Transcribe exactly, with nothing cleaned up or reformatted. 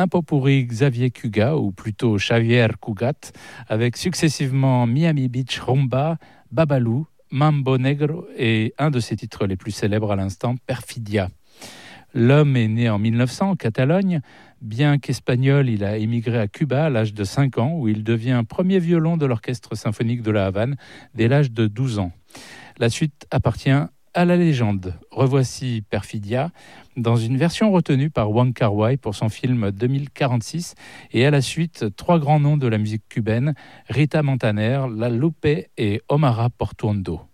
un pot-pourri Xavier Cugat, ou plutôt Xavier Cugat, avec successivement Miami Beach Rumba, Babalou, Mambo Negro et un de ses titres les plus célèbres à l'instant, Perfidia. L'homme est né en mille neuf cents en Catalogne. Bien qu'espagnol, il a émigré à Cuba à l'âge de cinq ans, où il devient premier violon de l'orchestre symphonique de la Havane dès l'âge de douze ans. La suite appartient à la légende. Revoici Perfidia dans une version retenue par Wong Kar-wai pour son film deux mille quarante-six, et à la suite trois grands noms de la musique cubaine, Rita Montaner, La Lupe et Omara Portuondo.